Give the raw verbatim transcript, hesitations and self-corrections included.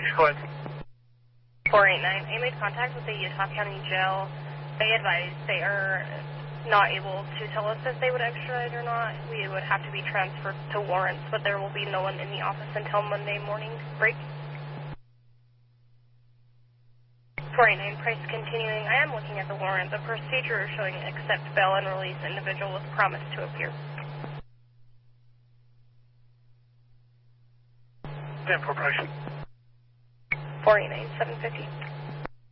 go ahead. four eight nine, I made contact with the Utah County Jail. They advised they are not able to tell us if they would extradite or not. We would have to be transferred to warrants, but there will be no one in the office until Monday morning break. four eight nine, price continuing. I am looking at the warrant. The procedure is showing accept bail and release individual with promise to appear. ten for price. four eight nine, seven fifty.